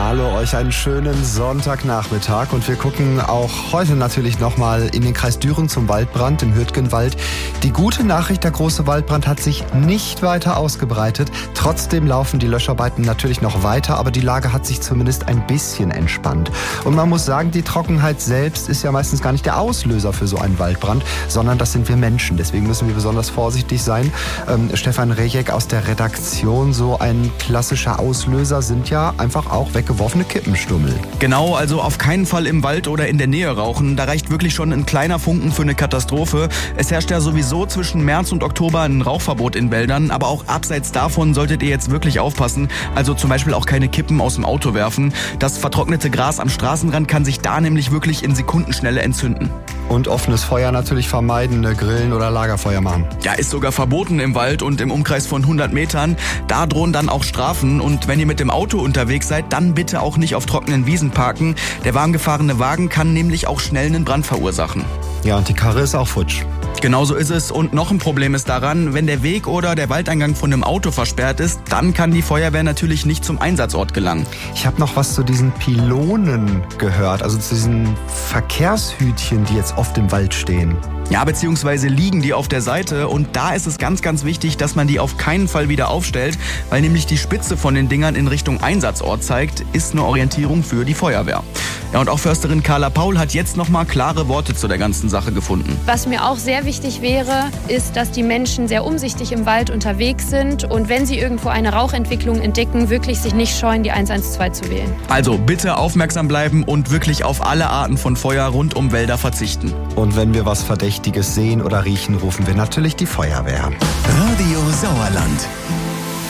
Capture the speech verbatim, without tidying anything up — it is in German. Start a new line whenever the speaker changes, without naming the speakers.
Hallo, euch einen schönen Sonntagnachmittag und wir gucken auch heute natürlich nochmal in den Kreis Düren zum Waldbrand im Hürtgenwald. Die gute Nachricht, der große Waldbrand hat sich nicht weiter ausgebreitet. Trotzdem laufen die Löscharbeiten natürlich noch weiter, aber die Lage hat sich zumindest ein bisschen entspannt. Und man muss sagen, die Trockenheit selbst ist ja meistens gar nicht der Auslöser für so einen Waldbrand, sondern das sind wir Menschen. Deswegen müssen wir besonders vorsichtig sein. Ähm, Stefan Rejek aus der Redaktion, so ein klassischer Auslöser sind ja einfach auch weggeworfene Kippenstummel.
Genau, also auf keinen Fall im Wald oder in der Nähe rauchen. Da reicht wirklich schon ein kleiner Funken für eine Katastrophe. Es herrscht ja sowieso zwischen März und Oktober ein Rauchverbot in Wäldern, aber auch abseits davon solltet ihr jetzt wirklich aufpassen. Also zum Beispiel auch keine Kippen aus dem Auto werfen. Das vertrocknete Gras am Straßenrand kann sich da nämlich wirklich in Sekundenschnelle entzünden.
Und offenes Feuer natürlich vermeiden, ne, Grillen oder Lagerfeuer machen.
Ja, ist sogar verboten im Wald und im Umkreis von hundert Metern. Da drohen dann auch Strafen. Und wenn ihr mit dem Auto unterwegs seid, dann bitte auch nicht auf trockenen Wiesen parken. Der warm gefahrene Wagen kann nämlich auch schnell einen Brand verursachen.
Ja, und die Karre ist auch futsch.
Genauso ist es. Und noch ein Problem ist daran, wenn der Weg oder der Waldeingang von einem Auto versperrt ist, dann kann die Feuerwehr natürlich nicht zum Einsatzort gelangen.
Ich habe noch was zu diesen Pylonen gehört, also zu diesen Verkehrshütchen, die jetzt oft im Wald stehen.
Ja, beziehungsweise liegen die auf der Seite und da ist es ganz, ganz wichtig, dass man die auf keinen Fall wieder aufstellt, weil nämlich die Spitze von den Dingern in Richtung Einsatzort zeigt, ist eine Orientierung für die Feuerwehr. Ja, und auch Försterin Carla Paul hat jetzt nochmal klare Worte zu der ganzen Sache gefunden.
Was mir auch sehr wichtig wäre, ist, dass die Menschen sehr umsichtig im Wald unterwegs sind und wenn sie irgendwo eine Rauchentwicklung entdecken, wirklich sich nicht scheuen, die eins eins zwei zu wählen.
Also bitte aufmerksam bleiben und wirklich auf alle Arten von Feuer rund um Wälder verzichten.
Und wenn wir was Verdächtiges sehen oder riechen, rufen wir natürlich die Feuerwehr.
Radio Sauerland.